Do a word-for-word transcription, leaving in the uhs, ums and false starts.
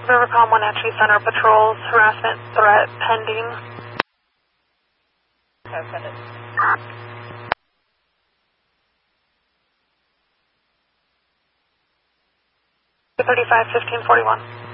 Rivercom Wenatchee Center patrols, harassment threat pending. Okay, send it. thirty-five fifteen forty-one.